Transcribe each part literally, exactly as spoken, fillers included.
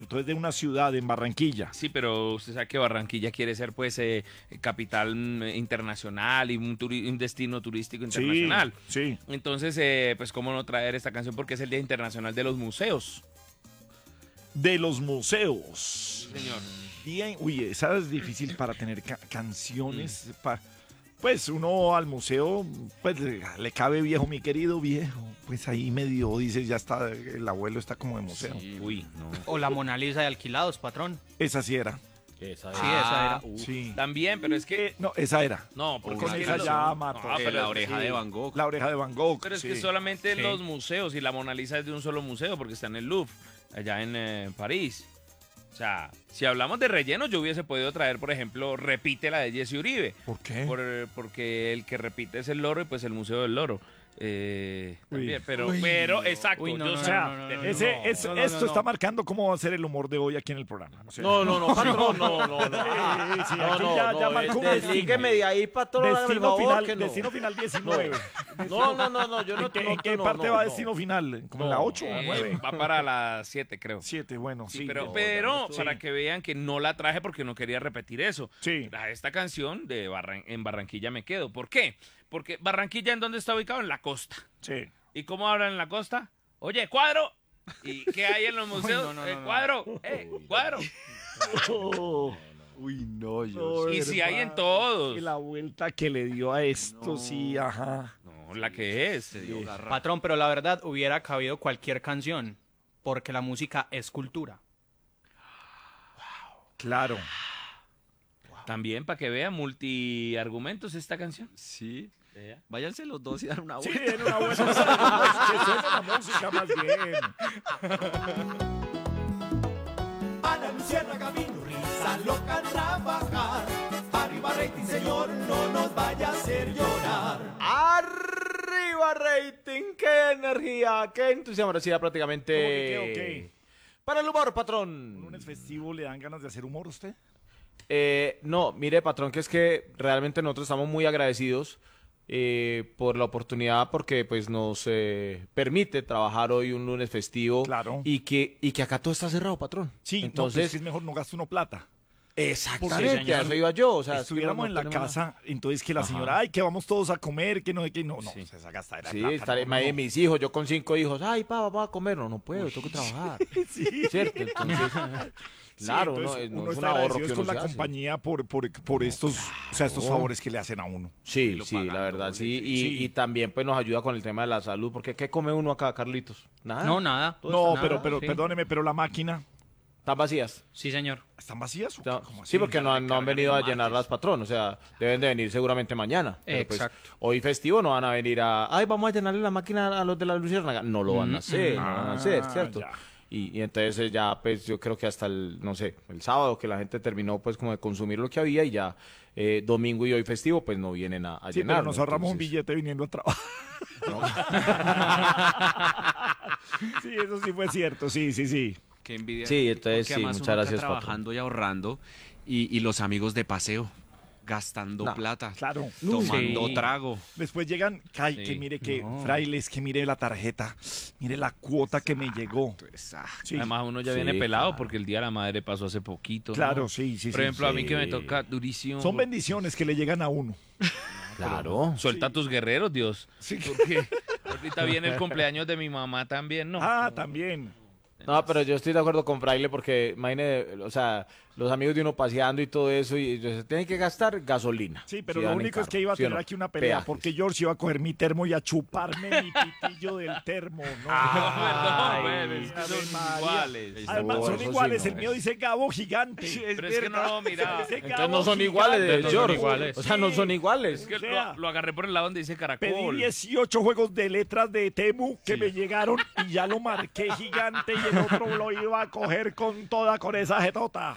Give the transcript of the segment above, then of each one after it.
entonces de una ciudad en Barranquilla. Sí, pero usted sabe que Barranquilla quiere ser pues eh, capital mm, internacional y un, turi- un destino turístico internacional. Sí, sí. Entonces, eh, pues cómo no traer esta canción porque es el Día Internacional de los Museos. De los museos. Sí, señor. Bien, uy, esa es difícil para tener ca- canciones. pa- pues uno al museo, pues le, le cabe viejo, mi querido viejo. Pues ahí medio dices, ya está, el abuelo está como de museo. Sí. Uy, no. O la Mona Lisa de Alquilados, patrón. Esa sí era. Sí, Esa esa era. Uh, Sí. También, pero es que... Eh, no, esa era. No, porque Con es que esa lo- ya mató. Ah, eh, pero la oreja sí. de Van Gogh. La oreja de Van Gogh. Pero es sí. que solamente Sí. los museos y la Mona Lisa es de un solo museo porque está en el Louvre, allá en eh, París. O sea, si hablamos de relleno, yo hubiese podido traer, por ejemplo, Repite la de Jesse Uribe. ¿Por qué? Por, eh, porque el que repite es el loro y pues el Museo del Loro. Eh, Uy. también, pero, Uy, pero, no. exacto. Uy, no, yo no, O sé- sea, no, no, no, ese, no. es- No, no, esto no, está no. marcando cómo va a ser el humor de hoy aquí en el programa. O sea, No, no, no, patrón, no, no, no. Sí, sí, No, aquí no, ya- no, ya marcó un deslígueme de ahí, patrón, hágame el Destino favor, final, que no. destino final diecinueve. No, no, no, no, yo no ¿En qué, no, en qué no, parte no, va no. destino final? ¿Como en No. la ocho o eh, nueve? va para las siete, creo. siete, bueno, sí. Sí, pero, no, pero ya no estoy. para que vean que no la traje porque no quería repetir eso. Sí. A esta canción de Barran- en Barranquilla me quedo. ¿Por qué? Porque Barranquilla, ¿en dónde está ubicado? En la costa. Sí. ¿Y cómo hablan en la costa? Oye, cuadro. ¿Y qué hay en los museos? no, no, Eh, no, no. cuadro, eh, cuadro. Uy, no, No, Y si hay en hermano, todos. y la vuelta que le dio a esto, No. sí, ajá. No, la que es. Se dio garra. Patrón, pero la verdad hubiera cabido cualquier canción, porque la música es cultura. Claro. También para que vean multiargumentos esta canción. Sí. Vea. Váyanse los dos y dan una Sí, vuelta. en una buena. Que suene la música más bien. Ana Luciana Camino, risa loca trabajar. Arriba rating, señor, no nos vaya a hacer llorar. ¡Arriba, rating! ¡Qué energía! ¡Qué entusiasmo! Ahora sí, ya prácticamente... ¿Cómo que qué, ok? Para el humor, ¿Un patrón. lunes festivo le dan ganas de hacer humor a usted? Eh, no, mire, patrón, que es que realmente nosotros estamos muy agradecidos eh, por la oportunidad, porque pues nos eh, permite trabajar hoy un lunes festivo. Claro. Y que, y que acá todo está cerrado, patrón. Sí, entonces entonces... es que es mejor no gaste uno plata. Exactamente, señor. a eso iba yo. O sea, es que Estuviéramos no- en no la tenemos casa, entonces que la Ajá. señora, ay, que vamos todos a comer, que no sé qué, no, no, Sí. pues esa gastadera nada. de Sí, plata, estaré, no, no, no. mis hijos, yo con cinco hijos, ay, papá, vamos a comer. No, no puedo, tengo que trabajar. Sí. ¿Cierto? Entonces, Sí, claro, entonces no, es- no uno es está un ahorro agradecido que con uno la se hace. compañía por, por, por estos, o sea, estos favores que le hacen a uno. Sí, sí, la verdad, sí. Y, Sí. y también pues nos ayuda con el tema de la salud, porque ¿qué come uno acá, Carlitos? Nada. No, nada. No, Nada, pero, pero, sí. perdóneme, pero la máquina, Están vacías. Sí, señor. ¿están vacías o O sea, qué? ¿Cómo así? sí, porque no, han- no han recargan venido el a llenarlas, patrón. O sea, deben de venir seguramente mañana. Pero, pues, Exacto. hoy festivo no van a venir a, ay, vamos a llenarle la máquina a los de la Luciérnaga. No lo van a hacer, no lo van a hacer, Ah, ¿cierto? ya. Y, y entonces eh, ya, pues yo creo que hasta el, no sé, el sábado que la gente terminó pues como de consumir lo que había y ya eh, domingo y hoy festivo pues no vienen a, a Sí, llenar. pero nos ahorramos un billete viniendo a trabajar. Sí, eso sí fue cierto, sí, sí, sí. Qué envidia. Sí, entonces Porque sí, además muchas uno acá gracias, patrón. trabajando y ahorrando y, y los amigos de paseo gastando No, plata, Claro. tomando Sí. trago. Después llegan, ay, Sí. que mire que, No. frailes, que mire la tarjeta, mire la cuota que me llegó. Exacto. Sí, Además uno ya Sí, viene pelado claro. porque el Día de la Madre pasó hace poquito. ¿no? claro, sí, sí, Por sí. ejemplo, a mí que me sí. toca durísimo. Son bendiciones que le llegan a uno. Claro. Suelta a tus guerreros, Dios. Sí. Porque ahorita viene el cumpleaños de mi mamá también, ¿no? Ah, también. No, pero yo estoy de acuerdo con Fraile porque, imagínate, o sea, los amigos de uno paseando y todo eso, y se tienen que gastar gasolina. Sí, pero si lo van en único es carro, que iba a ¿sí o tener no? aquí una pelea, Peajes. porque George iba a coger mi termo y a chuparme mi pitillo del termo. No, Ah, Ay, perdón, pues, es que Ave son María. iguales. Además, No, son eso sí iguales. no. El mío dice Gabo gigante. Pero es que no, mira. Ese Entonces Gabo no son gigante. iguales, de No son George. iguales. O sea, no son iguales. Es que O sea, lo, lo agarré por el lado donde dice Pedí caracol. dieciocho juegos de letras de Temu que me llegaron y ya lo marqué gigante y el otro lo iba a coger con toda con esa jetota.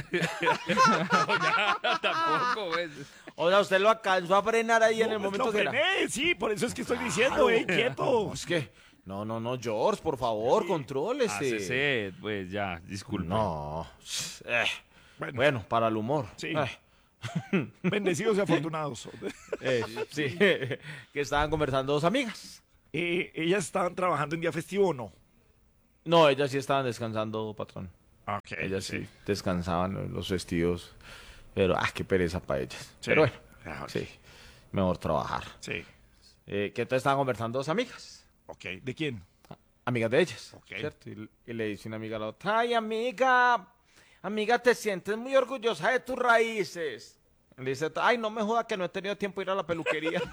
Tampoco, pues. O sea, usted lo alcanzó a frenar ahí en el No, pues momento lo que era. frené, sí, por eso es que estoy diciendo, eh, quieto. Es que, no, no, no, George, por favor, contrólese. Hácese, pues ya, disculpe. No. Eh, Bueno, Bueno, para el humor. Sí. Eh, bendecidos y afortunados. eh, sí, que estaban conversando dos amigas. Eh, ¿Ellas estaban trabajando en día festivo o no? No, ellas sí estaban descansando, patrón. Ok, Ellas sí, descansaban los vestidos, pero ah, qué pereza para ellas. Sí. Pero bueno, Ah, ok. sí, mejor trabajar. Sí. Eh, ¿Qué te estaban conversando dos amigas? Ok. ¿De quién? Amigas de ellas, Ok. ¿cierto? Y, y le dice una amiga a la otra, ay, amiga, amiga, te sientes muy orgullosa de tus raíces. Le dice, ay, no me joda que no he tenido tiempo de ir a la peluquería.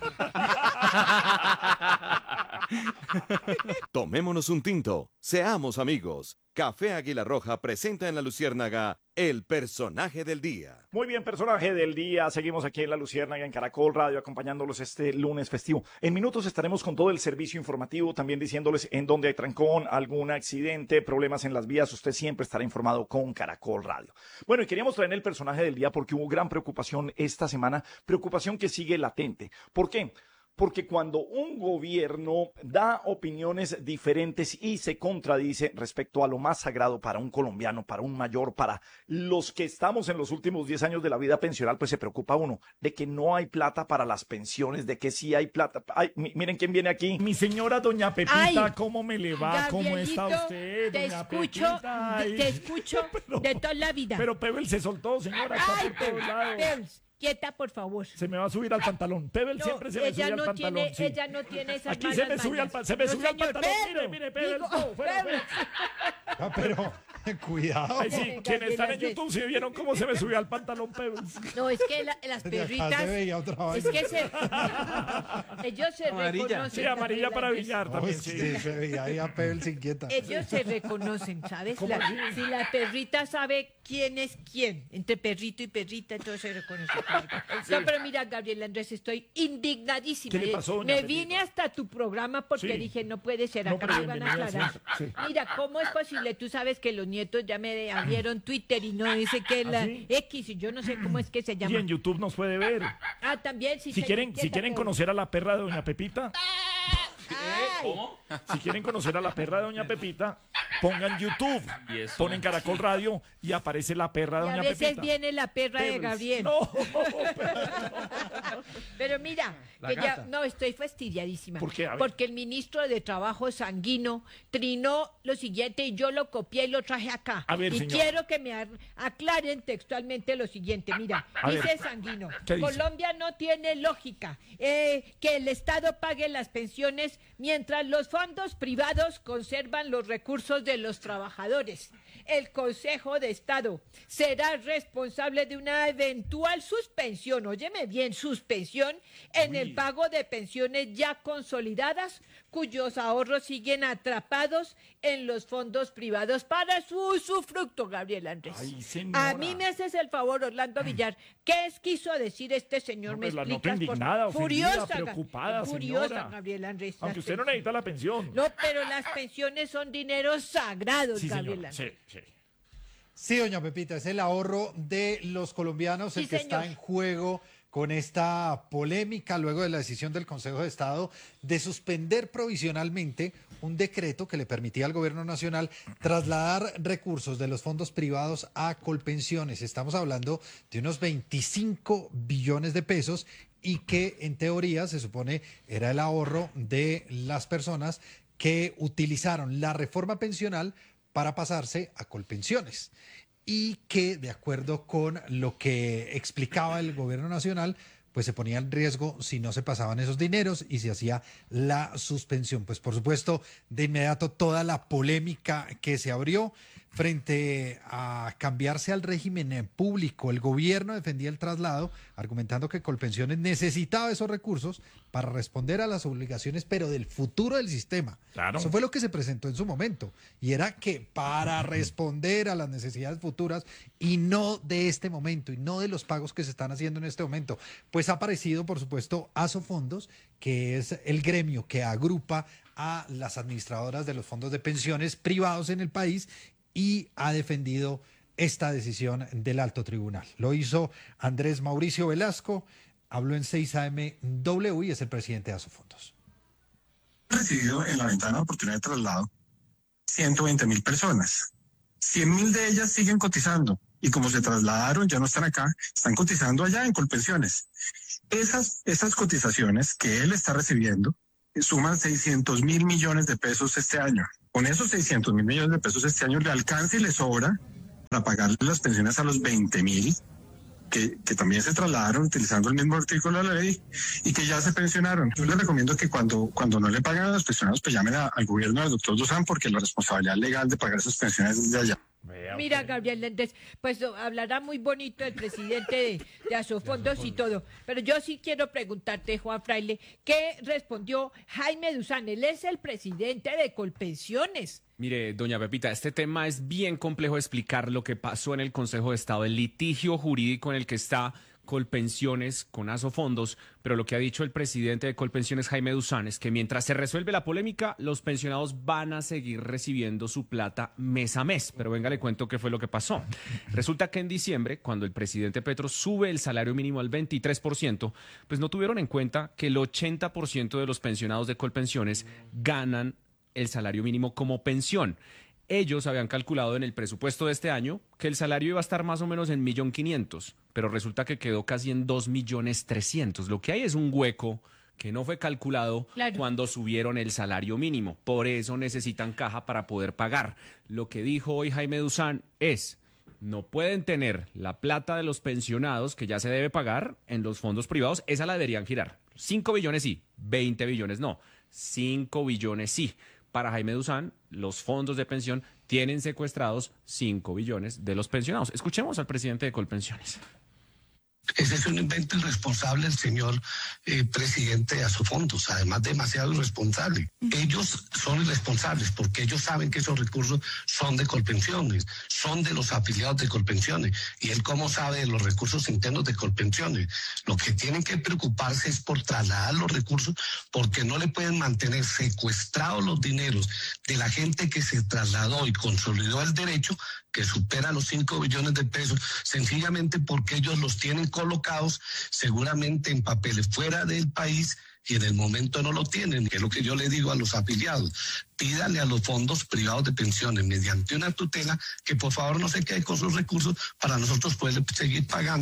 Tomémonos un tinto, seamos amigos. Café Águila Roja presenta en La Luciérnaga el personaje del día. Muy bien, personaje del día. Seguimos aquí en La Luciérnaga, en Caracol Radio, acompañándolos este lunes festivo. En minutos estaremos con todo el servicio informativo, también diciéndoles en dónde hay trancón, algún accidente, problemas en las vías. Usted siempre estará informado con Caracol Radio. Bueno, y queríamos traer el personaje del día porque hubo gran preocupación esta semana, preocupación que sigue latente. ¿Por qué? Porque cuando un gobierno da opiniones diferentes y se contradice respecto a lo más sagrado para un colombiano, para un mayor, para los que estamos en los últimos diez años de la vida pensional, pues se preocupa uno de que no hay plata para las pensiones, de que sí hay plata. Ay, mi- miren quién viene aquí. Mi señora doña Pepita, Ay, ¿cómo me le va? ¿Cómo está Gabrielito, usted, te doña escucho, Pepita? de- Ay, te escucho pero- de toda la vida. Pero Pebble se soltó, señora, está Ay, por todos Pebbles, lados. Pebbles, quieta, por favor. Se me va a subir al pantalón. Pebble No, siempre se me sube ella al no pantalón. tiene, sí. ella no tiene esas Aquí se malas me sube al, mañas. pa- se me No, sube al señor, pantalón. Mire, Pedro, mire, Pebble. digo, no, fuera, Pebble. fuera. Ah, pero cuidado. Ay, sí, Gabriela, quienes están en Andrés. YouTube, ¿sí vieron cómo se me subió al pantalón, Pebble? No, es que la- las Desde acá perritas, se veía otra es vaina. que se, ellos se Amarilla. reconocen. Sí, amarilla Gabriela, para Andrés. billar No, también, es sí. que se veía ahí a Pebbles inquieta. Ellos se reconocen, ¿sabes? ¿Cómo La- así? si la perrita sabe quién es quién, entre perrito y perrita, entonces se reconoce. No, pero mira, Gabriel Andrés, estoy indignadísima. ¿Qué le pasó, doña Me Pepita? vine hasta tu programa porque Sí. dije, no puede ser, No, acá pero me van a bienvenida aclarar. siempre, sí. Mira, ¿cómo es posible? Tú sabes que los nietos ya me abrieron Twitter y no dice que la ¿Ah, sí? X, y yo no sé cómo es que se Y llama. en YouTube nos puede ver. Ah, también, sí. Si se quieren, inquieta, si quieren pero- conocer a la perra de doña Pepita, Ay, si quieren conocer a la perra de doña Pepita, pongan YouTube, Y eso. ponen Caracol Radio y aparece la perra de y a doña veces Pepita. viene la perra de Pebbles. Gabriel. No, Pero mira, que ya, no, estoy fastidiadísima. ¿Por qué? A ver. Porque el ministro de Trabajo Sanguino trinó lo siguiente y yo lo copié y lo traje acá. A ver, y señor. quiero que me ar- aclaren textualmente lo siguiente. Mira, A dice ver. Sanguino, ¿Qué dice? Colombia no tiene lógica eh, que el Estado pague las pensiones mientras los fondos privados conservan los recursos de los trabajadores. El Consejo de Estado será responsable de una eventual suspensión, óyeme bien, suspensión en el pago de pensiones ya consolidadas cuyos ahorros siguen atrapados en los fondos privados para su usufructo, Gabriel Andrés. Ay, señora. A mí me haces el favor, Orlando Villar. ¿Qué es quiso decir este señor? No, ¿Me pues la noto explicas? por- indignada, ofendida, Furiosa, Ga- preocupada, Furiosa, señora. Gabriel Andrés. aunque las usted no pensiones. necesita la pensión. No, pero las pensiones son dineros sagrados, Sí, Gabriel señora. Andrés. Sí, sí. Sí, doña Pepita, es el ahorro de los colombianos el Sí, que señor. está en juego con esta polémica luego de la decisión del Consejo de Estado de suspender provisionalmente un decreto que le permitía al gobierno nacional trasladar recursos de los fondos privados a Colpensiones. Estamos hablando de unos veinticinco billones de pesos y que en teoría se supone era el ahorro de las personas que utilizaron la reforma pensional para pasarse a Colpensiones y que, de acuerdo con lo que explicaba el gobierno nacional, pues se ponía en riesgo si no se pasaban esos dineros y se hacía la suspensión. Pues por supuesto, de inmediato toda la polémica que se abrió frente a cambiarse al régimen eh, público. El gobierno defendía el traslado, argumentando que Colpensiones necesitaba esos recursos para responder a las obligaciones, pero del futuro del sistema. Claro. Eso fue lo que se presentó en su momento. Y era que para responder a las necesidades futuras y no de este momento y no de los pagos que se están haciendo en este momento, pues ha aparecido, por supuesto, Asofondos, que es el gremio que agrupa a las administradoras de los fondos de pensiones privados en el país y ha defendido esta decisión del alto tribunal. Lo hizo Andrés Mauricio Velasco, habló en seis A M W y es el presidente de Asofondos. Recibido en la ventana de oportunidad de traslado ciento veinte mil personas. cien mil de ellas siguen cotizando y como se trasladaron, ya no están acá, están cotizando allá en Colpensiones. Esas, esas cotizaciones que él está recibiendo eh, suman seiscientos mil millones de pesos este año. Con esos seiscientos mil millones de pesos este año le alcanza y le sobra para pagarle las pensiones a los veinte mil, que, que también se trasladaron utilizando el mismo artículo de la ley y que ya se pensionaron. Yo les recomiendo que cuando, cuando no le pagan a los pensionados, pues llamen a- al gobierno del doctor Duzán, porque la responsabilidad legal de pagar esas pensiones es de allá. Mira, Gabriel Méndez, pues no, hablará muy bonito el presidente de, de Asofondos y todo, pero yo sí quiero preguntarte, Juan Fraile, ¿qué respondió Jaime Duzán? Él es el presidente de Colpensiones. Mire, doña Pepita, este tema es bien complejo de explicar lo que pasó en el Consejo de Estado, el litigio jurídico en el que está Colpensiones con Asofondos, pero lo que ha dicho el presidente de Colpensiones, Jaime Duzán, es que mientras se resuelve la polémica, los pensionados van a seguir recibiendo su plata mes a mes. Pero venga, le cuento qué fue lo que pasó. Resulta que en diciembre, cuando el presidente Petro sube el salario mínimo al veintitrés por ciento, pues no tuvieron en cuenta que el ochenta por ciento de los pensionados de Colpensiones ganan el salario mínimo como pensión. Ellos habían calculado en el presupuesto de este año que el salario iba a estar más o menos en un millón quinientos, pero resulta que quedó casi en dos millones trescientos. Lo que hay es un hueco que no fue calculado Claro. cuando subieron el salario mínimo. Por eso necesitan caja para poder pagar. Lo que dijo hoy Jaime Duzán es: no pueden tener la plata de los pensionados que ya se debe pagar en los fondos privados, esa la deberían girar. cinco billones sí, veinte billones no. cinco billones sí. Para Jaime Duzán, los fondos de pensión tienen secuestrados cinco billones de los pensionados. Escuchemos al presidente de Colpensiones. Ese es un invento irresponsable el señor eh, presidente de Asofondos, además demasiado irresponsable. Ellos son irresponsables porque ellos saben que esos recursos son de Colpensiones, son de los afiliados de Colpensiones. ¿Y él cómo sabe de los recursos internos de Colpensiones? Lo que tienen que preocuparse es por trasladar los recursos, porque no le pueden mantener secuestrados los dineros de la gente que se trasladó y consolidó el derecho, que supera los cinco billones de pesos, sencillamente porque ellos los tienen colocados seguramente en papeles fuera del país y en el momento no lo tienen, que es lo que yo le digo a los afiliados. Pídale a los fondos privados de pensiones mediante una tutela que por favor no se quede con sus recursos para nosotros poder seguir pagando.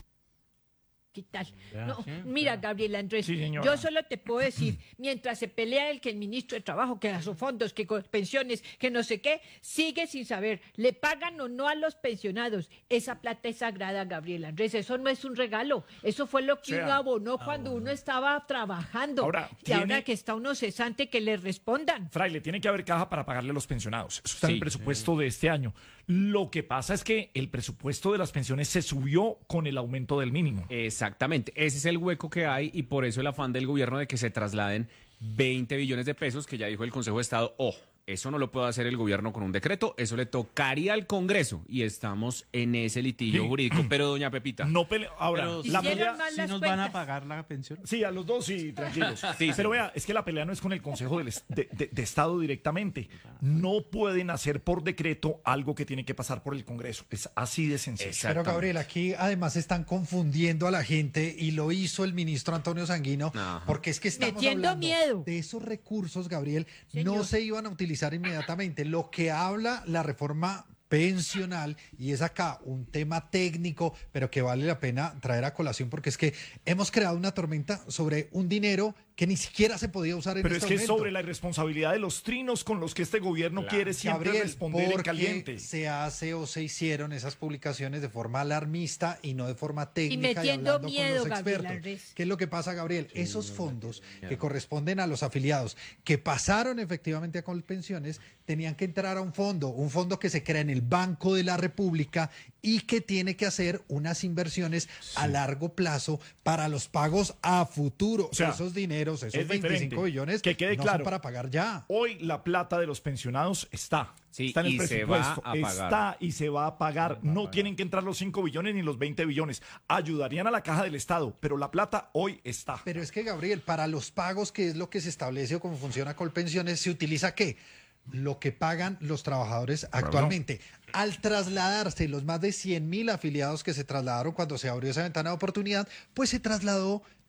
¿Qué tal? No, mira, Gabriel Andrés, Sí, señora. yo solo te puedo decir, mientras se pelea el que el ministro de Trabajo, que Asofondos, que con pensiones, que no sé qué, sigue sin saber, le pagan o no a los pensionados. Esa plata es sagrada, Gabriel Andrés, eso no es un regalo, eso fue lo que O sea, uno abonó cuando uno estaba trabajando. Ahora, y ahora tiene- que está uno cesante, que le respondan. Fraile, tiene que haber caja para pagarle a los pensionados. Eso está en Sí. el presupuesto de este año. Lo que pasa es que el presupuesto de las pensiones se subió con el aumento del mínimo. Exactamente, ese es el hueco que hay y por eso el afán del gobierno de que se trasladen veinte billones de pesos, que ya dijo el Consejo de Estado, oh, eso no lo puede hacer el gobierno con un decreto, eso le tocaría al Congreso y estamos en ese litigio Sí. jurídico. Pero doña Pepita, No pele- Ahora, Pero la Hicieron pelea... mal ¿sí las nos van a cuentas. pagar la pensión? Sí, a los dos, sí, tranquilos. Sí, Pero sí. vea, es que la pelea no es con el Consejo del es- de, de- de Estado directamente. No pueden hacer por decreto algo que tiene que pasar por el Congreso. Es así de sencillo. Pero Gabriel, aquí además están confundiendo a la gente y lo hizo el ministro Antonio Sanguino, Ajá. porque es que estamos Metiendo hablando miedo. de esos recursos, Gabriel, Señor. no se iban a utilizar inmediatamente. Lo que habla la reforma pensional, y es acá un tema técnico, pero que vale la pena traer a colación porque es que hemos creado una tormenta sobre un dinero que ni siquiera se podía usar en Pero es este que momento. sobre la irresponsabilidad de los trinos con los que este gobierno quiere siempre Gabriel, responder en porque caliente. se hace o se hicieron esas publicaciones de forma alarmista y no de forma técnica metiendo hablando miedo, con los Gabriel expertos. Andrés. ¿Qué es lo que pasa, Gabriel? Esos fondos que corresponden a los afiliados que pasaron efectivamente a Colpensiones tenían que entrar a un fondo, un fondo que se crea en el Banco de la República y que tiene que hacer unas inversiones a largo plazo para los pagos a futuro. O sea, esos dineros, esos es diferente. veinticinco billones, Que quede no claro. son para pagar ya. Hoy la plata de los pensionados está. Sí, está en el y se presupuesto. va a pagar. Está y se va a pagar. No tienen que entrar los cinco billones ni los veinte billones. Ayudarían a la caja del Estado, pero la plata hoy está. Pero es que, Gabriel, para los pagos, que es lo que se establece o cómo funciona Colpensiones, ¿se utiliza qué? Lo que pagan los trabajadores actualmente. Al trasladarse los más de cien mil afiliados que se trasladaron cuando se abrió esa ventana de oportunidad, pues se trasladó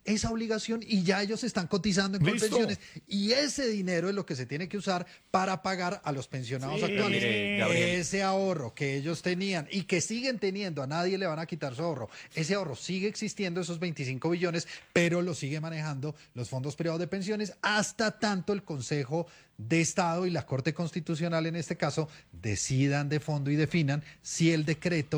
esa obligación y ya ellos están cotizando en Listo. Colpensiones y ese dinero es lo que se tiene que usar para pagar a los pensionados Sí. actuales. Mire, Gabriel. Ese ahorro que ellos tenían y que siguen teniendo, a nadie le van a quitar su ahorro. Ese ahorro sigue existiendo, esos veinticinco billones, pero lo sigue manejando los fondos privados de pensiones hasta tanto el Consejo de Estado y la Corte Constitucional en este caso decidan de fondo y definan si el decreto